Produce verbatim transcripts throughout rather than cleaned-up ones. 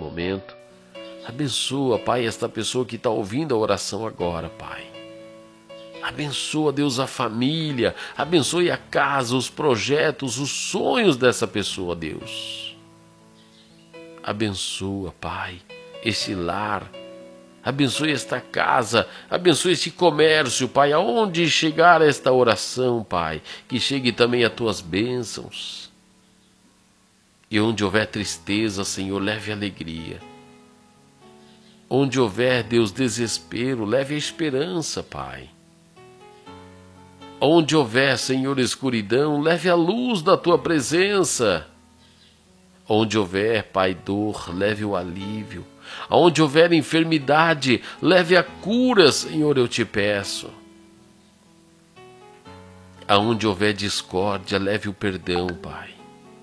momento. Abençoa, Pai, esta pessoa que está ouvindo a oração agora, Pai. Abençoa, Deus, a família, abençoe a casa, os projetos, os sonhos dessa pessoa, Deus. Abençoa, Pai, esse lar, abençoe esta casa, abençoe este comércio, Pai, aonde chegar esta oração, Pai, que chegue também as tuas bênçãos. E onde houver tristeza, Senhor, leve alegria. Onde houver, Deus, desespero, leve a esperança, Pai. Onde houver, Senhor, escuridão, leve a luz da Tua presença. Onde houver, Pai, dor, leve o alívio. Onde houver enfermidade, leve a cura, Senhor, eu te peço. Aonde houver discórdia, leve o perdão, Pai.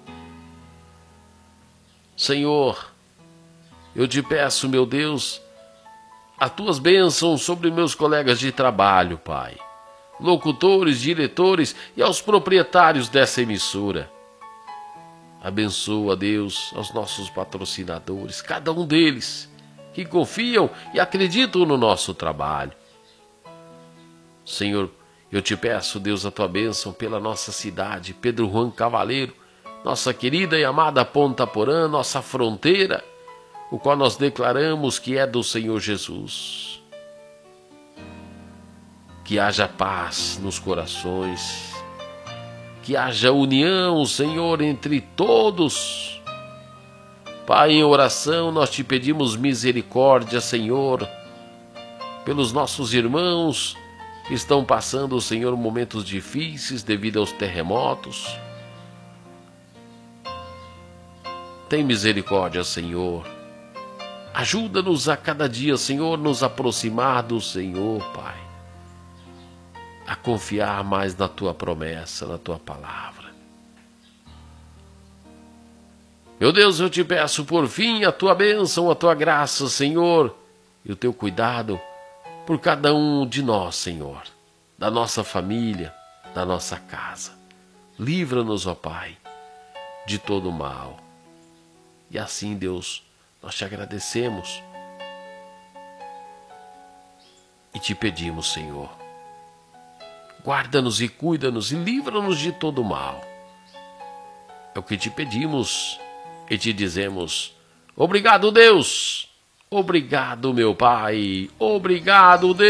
Senhor, eu te peço, meu Deus, as Tuas bênçãos sobre meus colegas de trabalho, Pai. Locutores, diretores e aos proprietários dessa emissora. Abençoa, Deus, aos nossos patrocinadores, cada um deles, que confiam e acreditam no nosso trabalho. Senhor, eu te peço, Deus, a Tua bênção pela nossa cidade, Pedro Juan Cavaleiro, nossa querida e amada Ponta Porã, nossa fronteira, o qual nós declaramos que é do Senhor Jesus. Que haja paz nos corações, que haja união, Senhor, entre todos. Pai, em oração nós te pedimos misericórdia, Senhor, pelos nossos irmãos que estão passando, Senhor, momentos difíceis devido aos terremotos. Tem misericórdia, Senhor. Ajuda-nos a cada dia, Senhor, nos aproximar do Senhor, Pai. A confiar mais na Tua promessa, na Tua palavra. Meu Deus, eu te peço por fim a Tua bênção, a Tua graça, Senhor, e o Teu cuidado por cada um de nós, Senhor, da nossa família, da nossa casa. Livra-nos, ó Pai, de todo mal. E assim, Deus, nós te agradecemos e te pedimos, Senhor, guarda-nos e cuida-nos e livra-nos de todo mal. É o que te pedimos e te dizemos: obrigado, Deus. Obrigado, meu Pai. Obrigado, Deus.